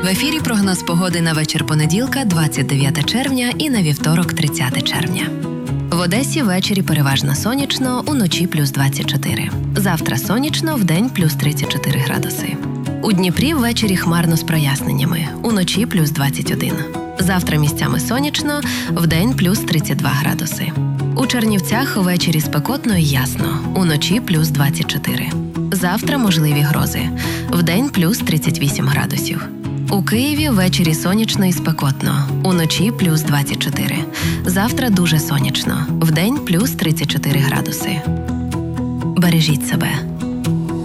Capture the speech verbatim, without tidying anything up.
В ефірі прогноз погоди на вечір понеділка, двадцять дев'яте червня, і на вівторок, тридцяте червня. В Одесі ввечері переважно сонячно, уночі плюс двадцять чотири. Завтра сонячно, вдень плюс тридцять чотири градуси. У Дніпрі ввечері хмарно з проясненнями, уночі плюс двадцять один. Завтра місцями сонячно, вдень плюс тридцять два градуси. У Чернівцях ввечері спекотно і ясно, уночі плюс двадцять чотири. Завтра можливі грози, вдень плюс тридцять вісім градусів. У Києві ввечері сонячно і спекотно, уночі плюс двадцять чотири. Завтра дуже сонячно, вдень плюс тридцять чотири градуси. Бережіть себе.